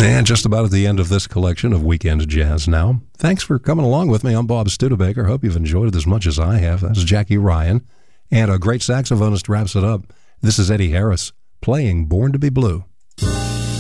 And just about at the end of this collection of Weekend Jazz now. Thanks for coming along with me. I'm Bob Studebaker. Hope you've enjoyed it as much as I have. That's Jackie Ryan. And a great saxophonist wraps it up. This is Eddie Harris playing Born to be Blue.